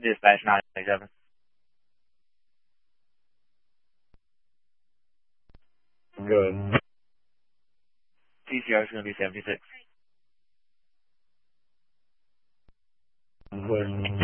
Dispatch 927. Good. TCR is going to be 76. Good.